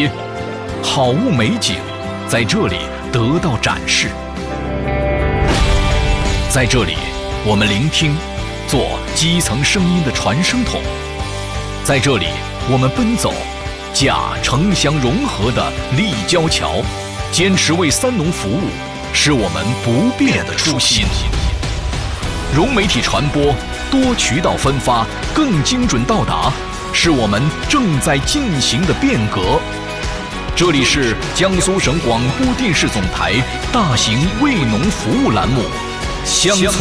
街，好物美景在这里得到展示。在这里，我们聆听，做基层声音的传声筒；在这里，我们奔走，架城乡融合的立交桥，坚持为三农服务，是我们不变的初心。融媒体传播，多渠道分发，更精准到达，是我们正在进行的变革。这里是江苏省广播电视总台大型为农服务栏目《乡村